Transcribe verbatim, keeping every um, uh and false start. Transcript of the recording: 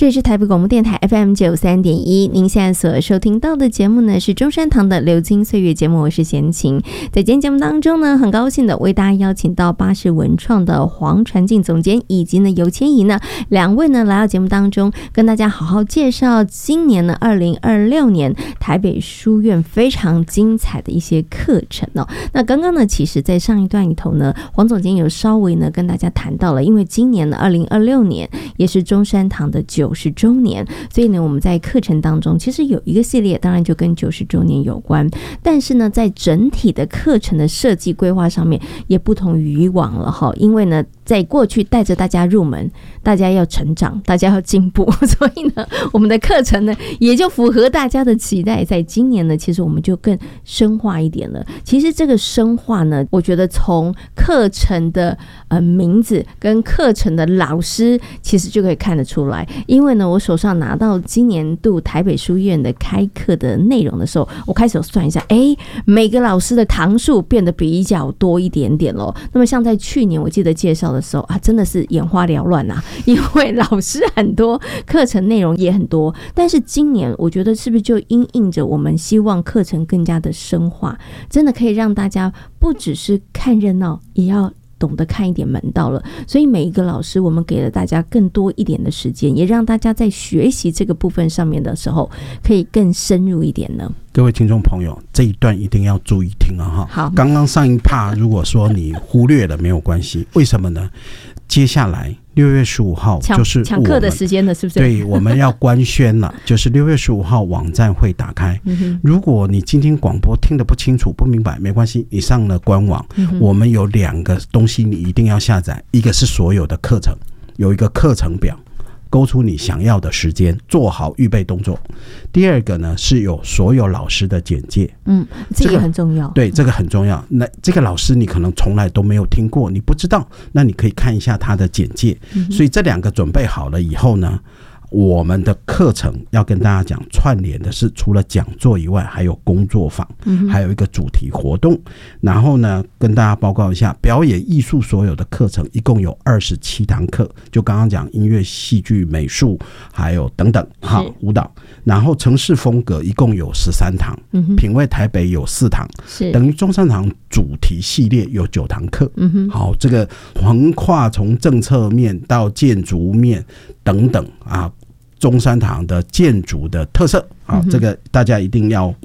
这里是台北广播电台 F M 九十三点一，您现在所收听到的节目呢是中山堂的流金岁月节目，我是贤琴。在今天节目当中呢，很高兴的为大家邀请到巴士文创的黄传进总监以及呢尤千怡呢两位呢来到节目当中，跟大家好好介绍今年呢二零二六年台北书院非常精彩的一些课程哦。那刚刚呢，其实在上一段里头呢，黄总监有稍微呢跟大家谈到了，因为今年呢二零二六年也是中山堂的九十周年，所以呢我们在课程当中其实有一个系列，当然就跟九十周年有关，但是呢在整体的课程的设计规划上面也不同于以往了哈，因为呢在过去带着大家入门，大家要成长，大家要进步，所以呢我们的课程呢也就符合大家的期待。在今年呢其实我们就更深化一点了。其实这个深化呢，我觉得从课程的呃名字跟课程的老师其实就可以看得出来。因为呢我手上拿到今年度台北书院的开课的内容的时候，我开始有算一下，哎，每个老师的堂数变得比较多一点点咯。那么像在去年我记得介绍的时候啊，真的是眼花缭乱啊，因为老师很多，课程内容也很多。但是今年我觉得是不是就因应着我们希望课程更加的深化，真的可以让大家不只是看热闹，也要懂得看一点门道了。所以每一个老师我们给了大家更多一点的时间，也让大家在学习这个部分上面的时候可以更深入一点呢。 各位听众朋友，这一段一定要注意听啊！ 好， 刚刚上一趴如果说你忽略了没有关系，为什么呢？接下来六月十五号就是抢课的时间了，是不是？ 对，我们要官宣了，就是六月十五号网站会打开。嗯、如果你今天广播听得不清楚、不明白，没关系，你上了官网，嗯、我们有两个东西你一定要下载，一个是所有的课程，有一个课程表。勾出你想要的时间，做好预备动作。第二个呢，是有所有老师的简介， 嗯，这个很重要。 对，这个很重要。那这个老师你可能从来都没有听过，你不知道，那你可以看一下他的简介。嗯、所以这两个准备好了以后呢，我们的课程要跟大家讲，串联的是除了讲座以外，还有工作坊，嗯、还有一个主题活动。然后呢，跟大家报告一下，表演艺术所有的课程一共有二十七堂课，就刚刚讲音乐、戏剧、美术，还有等等，好，舞蹈。然后城市风格一共有十三堂，嗯、品味台北有四堂，是等于中山堂主题系列有九堂课。嗯、好，这个横跨从政策面到建筑面等等啊。中山堂的建筑的特色啊，这个大家一定要